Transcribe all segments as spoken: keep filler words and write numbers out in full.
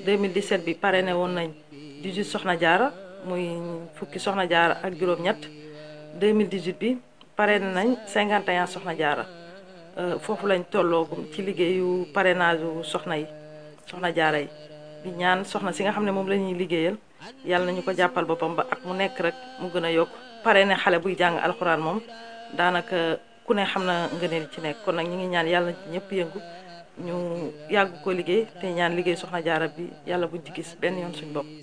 deux mille dix-sept bi parrainé woon nañ dix-huit soxna jaara muy fukki soxna jaara ak juróom-ñett deux mille dix-huit bi parrainé nañ cinquante et un soxna jaara foofu lañ tolloogum ci liggéeyu parrainage u soxna yi soxna jaara yi di ñaan soxna si nga xam ne moom la ñuy liggéeyal yàlla nañu ko jàppal boppam ba ak mu nekk rek mu gën a yokk parrainé xale buy jàng alxuraan moom daanaka ku ne xam na ngëneel ci nekk kon nag ñu ngi ñaan yàlla na ci ñëpp yëngu ñu yàgg ko liggéey te ñaan liggéey soxna jaara bi yàlla buñ ci gis benn yoon suñ bopp.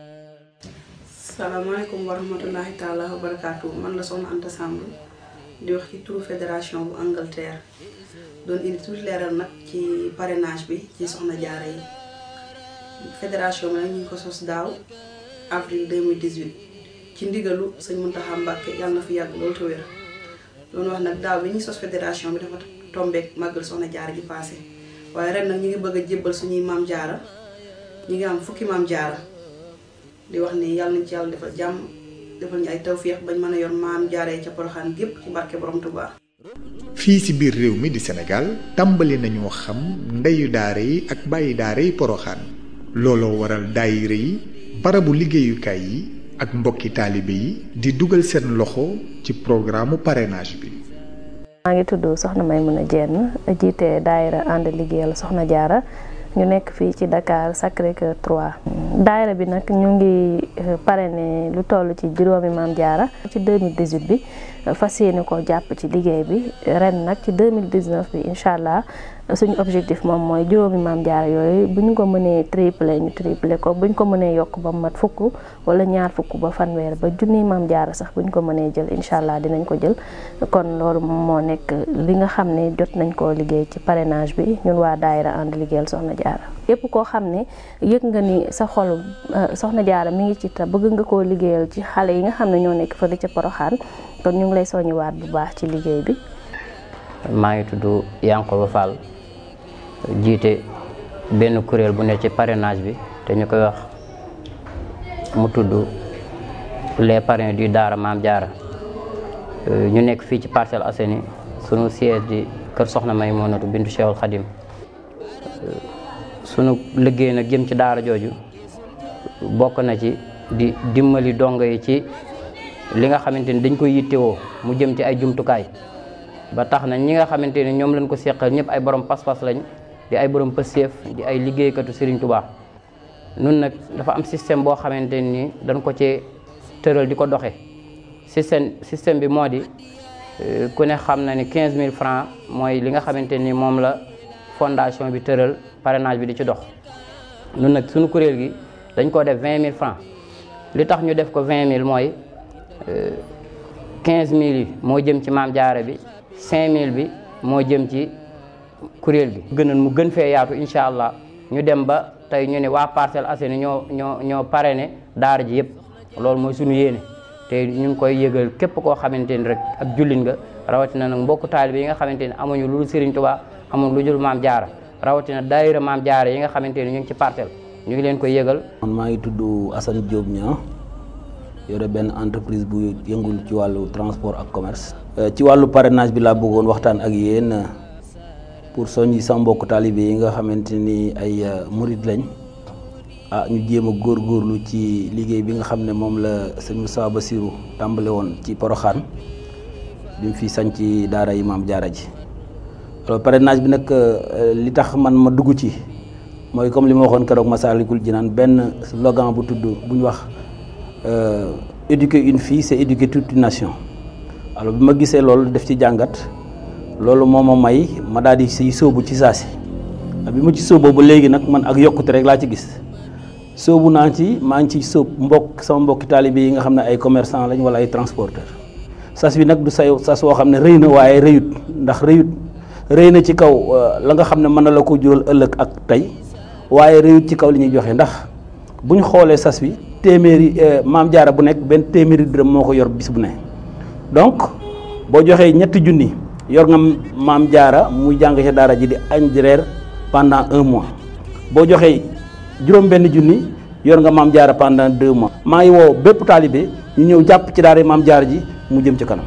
salaamaaleykum wa rahmatullahi taala wa barakaatu man la soxna Anta Samb di wax ci turu fédération bu Angleterre doon indi tuuti leeral nag ci parrainage bi ci soxna jaara yi fédération bi nag ñu ngi ko sos daaw avril deux mille dix-huit ci ndigalu sëñ Muntaxa Mbàkke yàlla na fi yàgg loolu te wér doon wax nag daaw bi ñuy sos fédération bi dafa tombeek màggal soxna jaara gi passé waaye ren nag ñu ngi bëgg a jébbal suñuy maam jaara ñu ngi am fukki maam jaara di wax ni yàlla nañ ci yàlla defal jàmm defal ñu ay tawféex bañ mën a yor maam jaaree ca Poroxaan gépp ci barke borom Tuubaa. fii ci biir réew mi di Sénégal tàmbali nañoo xam ndeyu daara yi ak bàyyi daara yi Poroxaan looloo waral daayira yi barabu liggéeyukaay yi ak mbokki taalibe yi di dugal seen loxo ci programme parrainage bi. maa ngi tudd Soxna Maymuna Jenn jiite daayira ànd liggéeyal Soxna Jaara ñu nekk fii ci Dakar Sacré-Cœur trois. daayira bi nag ñu ngi parrainé lu toll ci juróomi maam jaara ci deux mille dix-huit bi fas yéene ko jàpp ci liggéey bi ren nag ci deux mille dix-neuf bi incha allah suñu objectif moom mooy juróomi maam jaara yooyu bu ñu ko mënee triplé ñu triplé ko bu ñu ko mënee yokk ba mat fukk wala ñaar fukk ba fanweer ba junniy maam jaara sax bu ñu ko mënee jël incha allah dinañ ko jël kon loolu moo nekk li nga xam ne jot nañ koo liggéey ci parrainage bi ñun waa daayira ànd liggéeyal Soxna Jaara yépp koo xam ne yëg nga ni sa xol Soxna Jaara mi ngi ci ta bëgg nga koo liggéeyal ci xale yi nga xam ne ñoo nekk fële ca Poroxaan kon ñu ngi lay soññiwaat bu baax ci liggéey bi. maa ngi tudd Yankoba Fall jiite benn kuréel bu ne ci parrainage bi te ñu koy wax mu tudd les parrains du Daara Maam Jaara ñu nekk fii ci Parcelles Assainies sunu siège di kër Soxna Maymunatu bintu Cheikhul Khadim sunu liggéey nag jëm ci daara jooju bokk na ci di dimbali dongo yi ci li nga xamante ni dañ koy yittewoo mu jëm ci ay jumtukaay ba tax na ñi nga xamante ni ñoom lañ ko seqal ñëpp ay borom pas-pas lañ di ay borom pëseef di ay liggéeykatu Serigne Touba nun nag dafa am système boo xamante ni dañ ko ci tëral di ko doxe système système bi moo di ku ne xam na ni quinze mille francs mooy li nga xamante ni moom la fondation bi tëral parrainage bi di ci dox nun nag suñu kuréel gi dañ ko def vingt mille francs li tax ñu def ko vingt mille mooy quinze mille yi moo jëm ci maam jaara bi cinq mille bi moo jëm ci kuréel gi gënoon mu gën fee yaatu incha allah ñu dem ba tey ñu ne waa Parcelles Assainies ñoo ñoo ñoo parrainé daara ji yëpp loolu mooy suñu yéene te ñu ngi koy yëgal képp koo xamante ni rek ak jullit nga rawatina nag mbokku taalibe yi nga xamante ni amuñu lu Serigne Touba amuñu lu jul maam jaara rawatina daayira maam jaara yi nga xamante ni ñu ngi ci parcelle ñu ngi leen koy yëgal. man maa ngi tudd Assane Diop Niang yore benn entreprise bu yëngul ci wàllu transport ak commerce. ci wàllu parrainage bi laa bëggoon waxtaan ak yéen pour soññi sama mbokku taalibe yi nga xamante ni ay murid lañ ah ñu jéem a góorgóorlu ci liggéey bi nga xam ne moom la sëñ Moussa Bassirou tàmbale woon ci Poroxaan bi mu fi sañ ci daara yi maam jaara ji. alors parrainage bi nag li tax man ma dugg ci mooy comme li ma waxoon keroog Massalikul Jinaan benn slogan bu tudd bu ñu wax éduquer une fille c'est éduquer toute une nation. alors bi ma gisee loolu def ci jàngat loolu moo ma may ma daal di siy sóobu ci saasi bi ma ci sóoboo ba léegi nag man ak yokkute rek laa ci gis sóobu naa ci maa ngi ci sóob mbokk sama mbokki taalibe yi nga xam ne ay commerçant lañ wala ay transporteur sas bi nag du say sas woo xam ne rëy na waaye rëyut ndax rëyut rëy na ci kaw la nga xam ne mën na la ko jural ëllëg ak tey waaye rëyut ci kaw li ñuy joxe ndax bu ñu xoolee sas bi téeméeri maam jaara bu nekk benn téeméeri dërëm moo ko yor bis bu ne donc boo joxee ñetti junni yor nga maam jaara muy jàng ci daara ji di añ di reer pendant un mois boo joxee juróom benn junni yor nga maam jaara pendant deux mois. maa ngi woo bépp taalibe ñu ñëw jàpp ci daara maam jaara ji mu jëm ci kanam.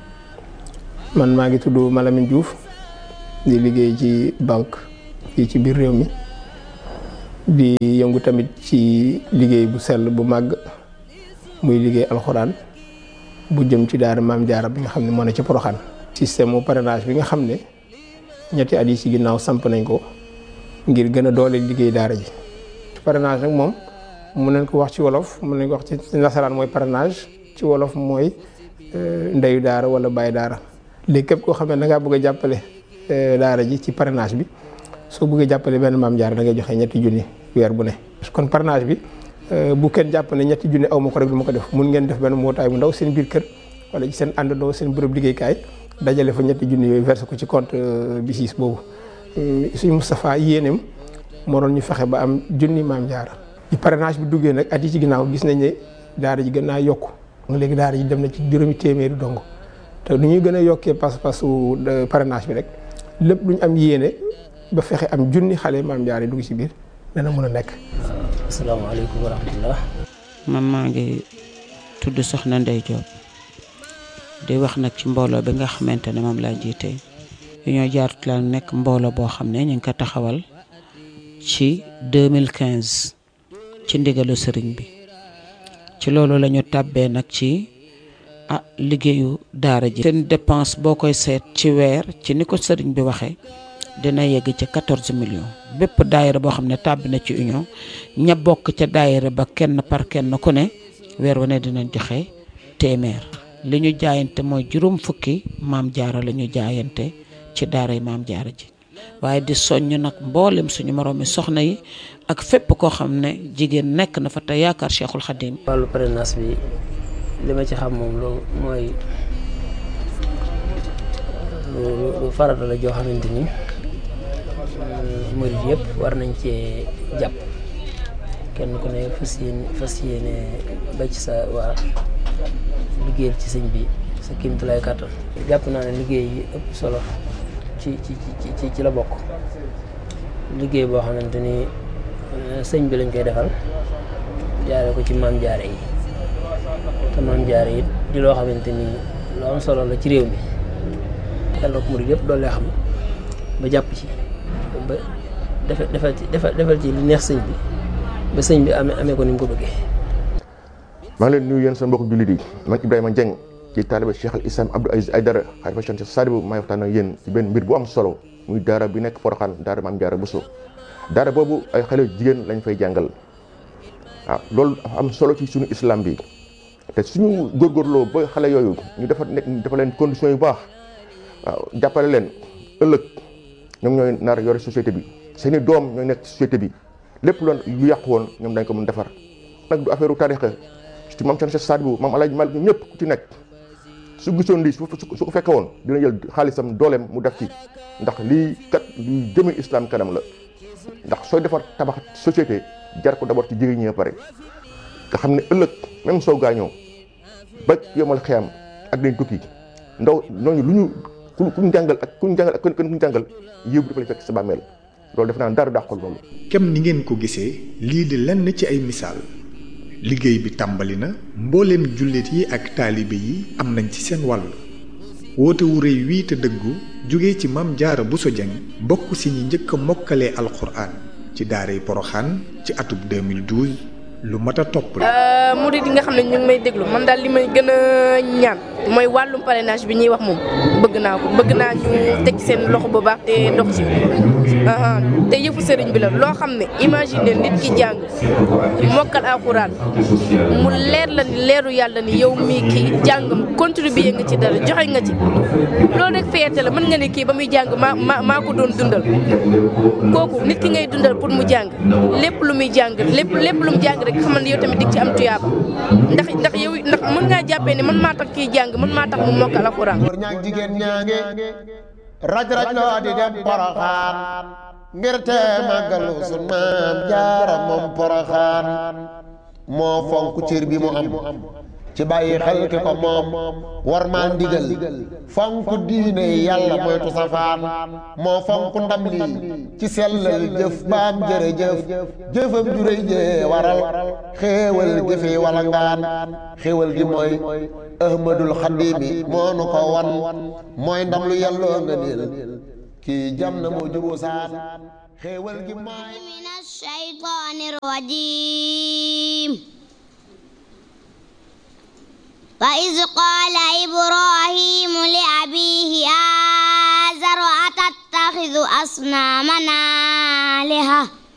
man maa ngi tudd Malamine Diouf di liggéey ci banque fii ci biir réew mi di yëngu tamit ci liggéey bu sell bu màgg muy liggéey alxuraan bu jëm ci daara Maam Jaara bi nga xam ne moo ne ci Poroxaan. système mu parrainage bi nga xam ne ñetti at yi ci ginnaaw samp nañ ko ngir gën a dooleel liggéey daara ji. parrainage nag moom mun nañ ko wax ci wolof mun nañ ko wax ci nasaraan mooy parrainage ci wolof mooy ndeyu daara wala bàyyi daara. léegi képp koo xam ne da ngaa bëgg a jàppale daara ji ci parrainage bi soo bëggee jàppale benn Maam Jaara da ngay joxe ñetti junni weer bu ne. kon parrainage bi bu kenn jàpp ne ñetti junni aw ma ko rek du ma ko def mun ngeen def benn mbootaay bu ndaw seen biir kër wala ci seen àndandoo seen bërëb liggéeykaay dajale fa ñetti junni yooyu versé ko ci compte bi siis boobu. suñu Moustapha yéeneem moo doon ñu fexe ba am junni Maam Jaara. ci parrainage bi duggee nag at yi ci ginnaaw gis nañ ne daara ji gën naa yokku léegi daara ji dem na ci juróomi téeméeri dong te nu ñuy gën a yokkee pas-pasu parrainage bi rek lépp lu ñu am yéene ba fexe am junni xale Maam Jaara yi dugg ci biir dana mën a nekk. asalaamaaleykum wa rahmatulah. man maa ngi tudd Soxna Ndey Diop di wax nag ci mbooloo bi nga xamante ne moom laa jiite Union Jaaratu la nekk mbooloo boo xam ne ñu ngi ko taxawal ci deux mille quinze ci ndigalu sëriñ bi ci loolu la ñu tàbbee nag ci ah liggéeyu daara ji. seen dépense boo koy seet ci weer ci ni ko sëriñ bi waxee dina yegg ci quatorze millions bépp daayira boo xam ne tàbbi na ci union ña bokk ca daayira ba kenn par kenn ku ne weer wu ne dinañ joxe téeméer. li ñu jaayante mooy juróom fukki Maam Jaara la ñu jaayante ci daaray Maam Jaara ji waaye di soññ nag mboolem suñu moroomi soxna yi ak fépp koo xam ne jigéen nekk na fa te yaakaar Cheikhul Khadim. wàllu parrainage bi li ma ci xam moom lu mooy lu farata la joo xamante ni murid yëpp war nañ cee jàpp kenn ku ne fas yéene fas yéene ba ci sa waa liggéeyal ci sëñ bi sa kéemtulaay kàttan. jàpp naa ne liggéey yi ëpp solo ci ci ci ci la bokk liggéey boo xamante ni sëñ bi lañ koy defal jaare ko ci Maam Jaara yi te Maam Jaara yi di loo xamante ni lu am solo la ci réew mi yàlla ko murid yëpp doole xam ba jàpp ci ba defal defal ci defal ci li neex sëñ bi ba sëñ bi amee amee ko ni mu ko bëggee. maa ngi leen nuyu yéen seen mbokk jullit yi man Ibrahima Dieng ci taaliba Cheikh al Islam Abdou Aziz Aïdara xalifa Cheikh Sadibou maay waxtaan ak yéen ci benn mbir bu am solo muy daara bi nekk Porokhane daara Maam Jaara Bousso. daara boobu ay xale jigéen lañ fay jàngal waaw loolu dafa am solo ci suñu islam bi te suñu góorgóorloo ba xale yooyu ñu dafa nekk dafa leen conditions yu baax waaw jàppale leen ëllëg ñoom ñooy nar yore société bi seen i doom ñooy nekk société bi lépp loolu lu yàqu woon ñoom dañ ko mën defar. nag du affaire u tarixa ci maam Cheikh Sadibou maam Alaaji Malik ñëpp ku ci nekk su gisoon lii su su ko fekke woon dina jël xaalisam dooleem mu def ci ndax lii kat luy jëme islam kanam la ndax sooy defar tabax société jar ko d'abord ci jigéen ñi ba pare nga xam ne ëllëg même soo gaañoo ba yomal xiyam ak dañ tukki ndaw ñooñu lu ñu ku ku ñu jàngal ak ku ñu jàngal ak ku ñu jàngal yëpp dafa lay fekk sa bàmmeel loolu def naa dara dàqul loolu. kem ni ngeen ko gisee lii di lenn ci ay misaal liggéey bi tàmbali na mbooleem jullit yi ak taalibe yi am nañ ci seen wàll woote wu rëy wii te dëggu jóge ci Maam Jaara Bousso Dieng bokk si ñi njëkk a mokkalee alxuraan ci daaray Porokhane ci atub deux mille douze lu mat a topp la. murid yi nga xam ne ñu ngi may déglu man daal li may gën a ñaan mooy wàllum parrainage bi ñuy wax moom bëgg naa ko bëgg naa ñu teg seen loxo bu baax te dox ci te yëfu sëriñ bi la loo xam ne imagine nit ki jàng mokkal alxuraan mu leer la ni leeru yàlla ni yow mii kii jàngam contribuer nga ci dara joxe nga ci loolu rek fierté la mën nga ne kii ba muy jàng maa maa maa ko doon dundal kooku nit ki ngay dundal pour mu jàng lépp lu muy jàng lépp lépp lu mu jàng rek xamal ne yow tamit dig ci am tuyaaba ndax ndax yow ndax mën ngaa jàppee ne man maa tax kii jàng man maa tax mu mokkal alxuraan. ñaag jigéen ñaange raj raj loo di dem Porokhane ngir te màggalu sun Maam Jaara moom Porokhane moo fonk cër bi mu am ci bàyyi xel ki ko moom war maa ndigal fonk diine yàlla moytu safaan moo fonk ndam lii ci sellal jëf baam jërëjëf jëfam juréy jee waral xéewal gi fi wala ngaan xéewal gi mooy ahmadul xadimi moo nu ko wan mooy ndam lu yàlloo nga niil kii jam na moo juboo saan xéewal gi mooy min ash-shaytaani rajiim wa iz qaala ibraahiimu li abiihi aazara atattaxidu asnaaman aaliha